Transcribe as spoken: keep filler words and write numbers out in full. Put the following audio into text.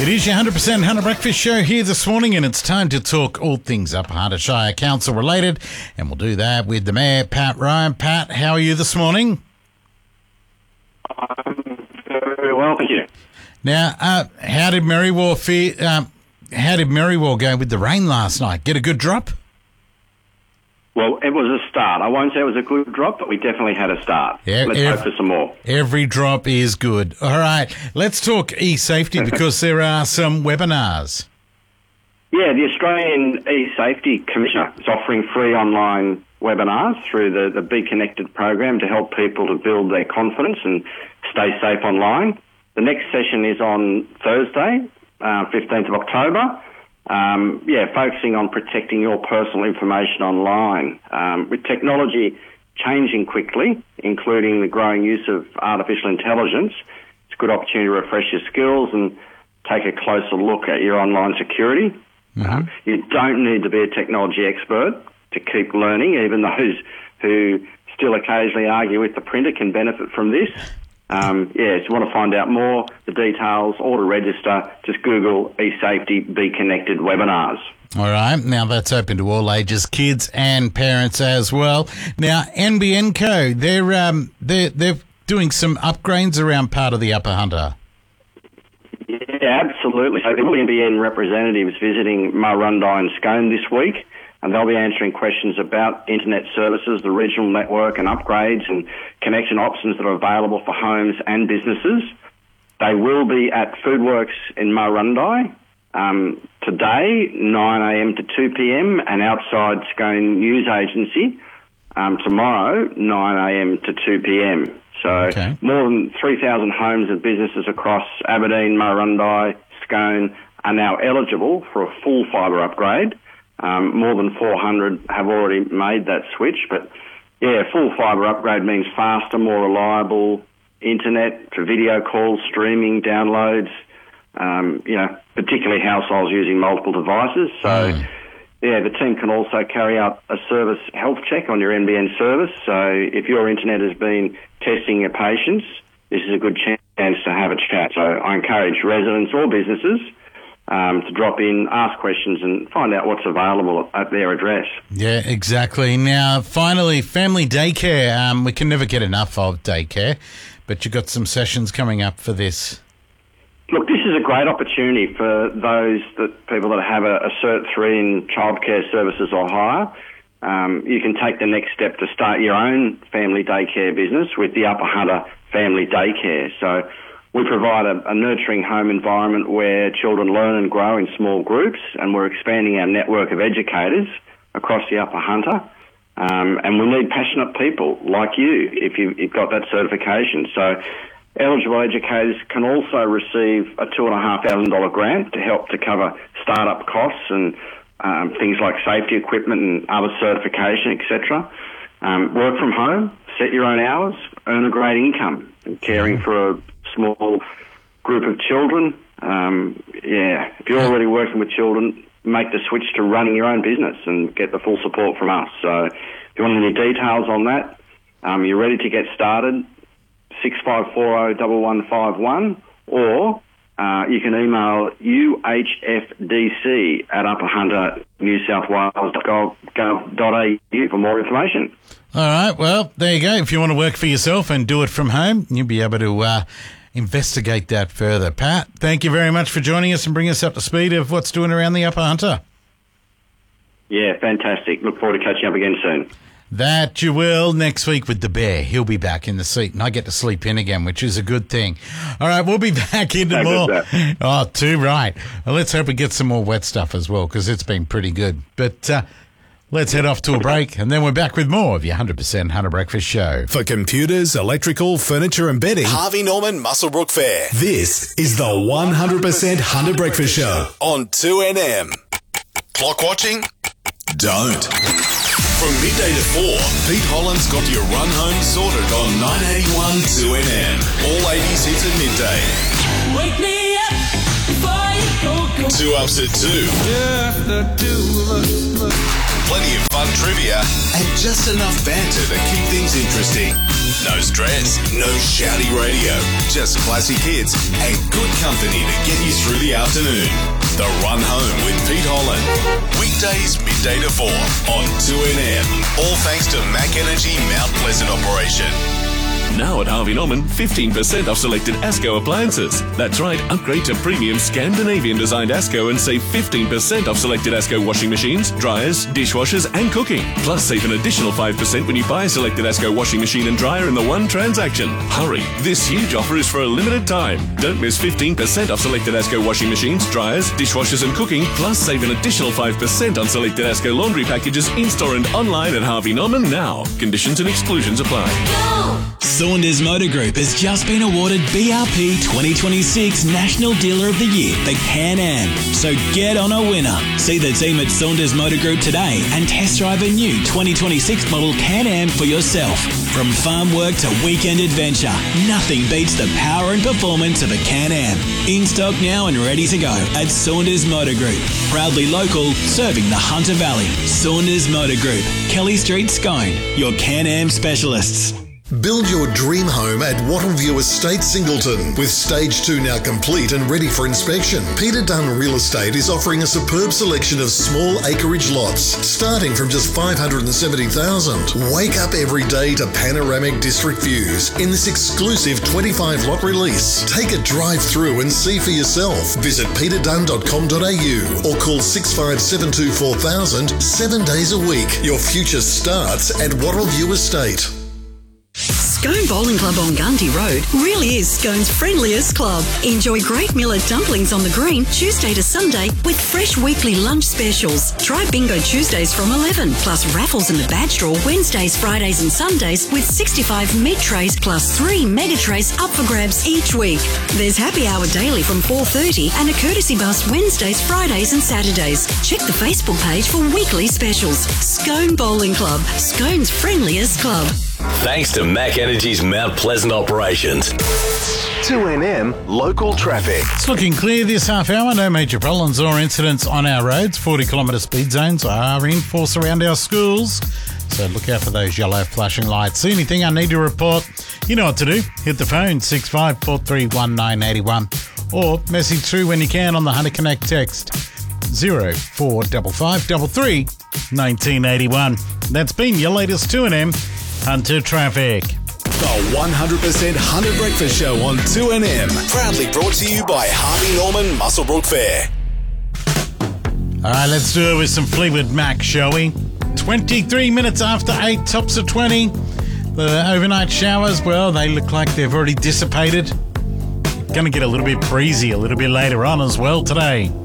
It is your one hundred percent Hunter Breakfast Show here this morning, and it's time to talk all things Upper Hunter Shire Council related, and we'll do that with the Mayor, Pat Ryan. Pat, how are you this morning? I'm very well, thank you. Now, uh, how did Merriwell fe- um, how did Merriwell go with the rain last night? Get a good drop? Well, it was a start. I won't say it was a good drop, but we definitely had a start. Yeah, Let's ev- hope for some more. Every drop is good. All right, let's talk e-safety because there are some webinars. Yeah, the Australian E-Safety Commissioner is offering free online webinars through the, the Be Connected program to help people to build their confidence and stay safe online. The next session is on Thursday, uh, fifteenth of October. Um, yeah, focusing on protecting your personal information online. Um, with technology changing quickly, including the growing use of artificial intelligence, it's a good opportunity to refresh your skills and take a closer look at your online security. Mm-hmm. Um, you don't need to be a technology expert to keep learning. Even those who still occasionally argue with the printer can benefit from this. Um, yeah, if you want to find out more, the details, or to register, just Google eSafety Be Connected webinars. All right, now that's open to all ages, kids and parents as well. Now, N B N Co, they're um, they're they're doing some upgrades around part of the Upper Hunter. Yeah, absolutely. So the N B N representatives visiting Murrurundi and Scone this week, and they'll be answering questions about internet services, the regional network and upgrades and connection options that are available for homes and businesses. They will be at Foodworks in Murrurundi um, today, nine a.m. to two p.m, and outside Scone News Agency um, tomorrow, nine a.m. to two p.m. So okay. More than three thousand homes and businesses across Aberdeen, Murrurundi, Scone are now eligible for a full fibre upgrade. Um, more than four hundred have already made that switch, but yeah, full fibre upgrade means faster, more reliable internet for video calls, streaming, downloads, um, you know, particularly households using multiple devices. So mm. yeah, the team can also carry out a service health check on your N B N service. So if your internet has been testing your patience, this is a good chance to have a chat. So I encourage residents or businesses Um, to drop in, ask questions and find out what's available at their address. Yeah, exactly. Now, finally, family daycare. Um, we can never get enough of daycare, but you've got some sessions coming up for this. Look, this is a great opportunity for those that people that have a, a Cert three in childcare services or higher. Um, you can take the next step to start your own family daycare business with the Upper Hunter Family Daycare. So we provide a, a nurturing home environment where children learn and grow in small groups, and we're expanding our network of educators across the Upper Hunter. Um, and we need passionate people like you if you, you've got that certification. So eligible educators can also receive a two thousand five hundred dollars grant to help to cover start-up costs and um, things like safety equipment and other certification, et cetera. Um, work from home, set your own hours, earn a great income, and caring for a small group of children. Um, yeah, if you're already working with children, make the switch to running your own business and get the full support from us. So if you want any details on that, um, you're ready to get started, six five four zero, one one five one, or uh, you can email U H F D C at upper hunter new south wales dot gov dot a u for more information. All right, well, there you go. If you want to work for yourself and do it from home, you'll be able to uh, investigate that further. Pat, thank you very much for joining us and bringing us up to speed of what's doing around the Upper Hunter. Yeah, fantastic. Look forward to catching up again soon. That you will next week with the Bear. He'll be back in the seat and I get to sleep in again, which is a good thing. All right, we'll be back into more. Oh, too right. Well, let's hope we get some more wet stuff as well because it's been pretty good. But uh, let's head off to a break and then we're back with more of your one hundred percent Hunter Breakfast Show. For computers, electrical, furniture and bedding, Harvey Norman, Muswellbrook Fair. This is the one hundred percent Hunter Breakfast Show on two N M. Clock watching? Don't. From midday to four, Pete Holland's got your run home sorted on nine eighty-one two N M. All eighties hits at midday. Wake me up before you go, go. Two ups at two. Just the two of us. Plenty of fun trivia and just enough banter to keep things interesting. No stress, no shouty radio, just classic hits and good company to get you through the afternoon. The Run Home with Pete Holland. Weekdays midday to four on two N M. All thanks to Mac Energy Mount Pleasant operation. Now at Harvey Norman, fifteen percent off selected ASCO appliances. That's right, upgrade to premium Scandinavian-designed ASCO and save fifteen percent off selected ASCO washing machines, dryers, dishwashers and cooking. Plus, save an additional five percent when you buy a selected ASCO washing machine and dryer in the one transaction. Hurry, this huge offer is for a limited time. Don't miss fifteen percent off selected ASCO washing machines, dryers, dishwashers and cooking. Plus, save an additional five percent on selected ASCO laundry packages in-store and online at Harvey Norman now. Conditions and exclusions apply. Go! Saunders Motor Group has just been awarded B R P twenty twenty-six National Dealer of the Year for Can-Am. So get on a winner. See the team at Saunders Motor Group today and test drive a new twenty twenty-six model Can-Am for yourself. From farm work to weekend adventure, nothing beats the power and performance of a Can-Am. In stock now and ready to go at Saunders Motor Group. Proudly local, serving the Hunter Valley. Saunders Motor Group, Kelly Street, Scone, your Can-Am specialists. Build your dream home at Wattleview Estate, Singleton. With stage two now complete and ready for inspection, Peter Dunn Real Estate is offering a superb selection of small acreage lots, starting from just five hundred seventy thousand dollars. Wake up every day to panoramic district views in this exclusive twenty-five lot release. Take a drive through and see for yourself. Visit peter dunn dot com dot a u or call six five seven two four thousand seven days a week. Your future starts at Wattleview Estate. Scone Bowling Club on Gundy Road really is Scone's friendliest club. Enjoy great millet dumplings on the green Tuesday to Sunday with fresh weekly lunch specials. Try Bingo Tuesdays from eleven, plus raffles in the badge draw Wednesdays, Fridays and Sundays with sixty-five meat trays plus three mega trays up for grabs each week. There's happy hour daily from four thirty and a courtesy bus Wednesdays, Fridays and Saturdays. Check the Facebook page for weekly specials. Scone Bowling Club, Scone's friendliest club. Thanks to Mac Energy's Mount Pleasant operations. two N M local traffic. It's looking clear this half hour. No major problems or incidents on our roads. forty kilometre speed zones are in force around our schools. So look out for those yellow flashing lights. See anything I need to report? You know what to do. Hit the phone, six five four three one nine eight one. Or message through when you can on the Hunter Connect text zero four five five three three one nine eight one. That's been your latest two N M Hunter Traffic. The one hundred percent Hunter Breakfast Show on two N M. Proudly brought to you by Harvey Norman Muswellbrook Fair. All right, let's do it with some Fleetwood Mac, shall we? twenty-three minutes after eight, tops of twenty. The overnight showers, well, they look like they've already dissipated. Going to get a little bit breezy a little bit later on as well today.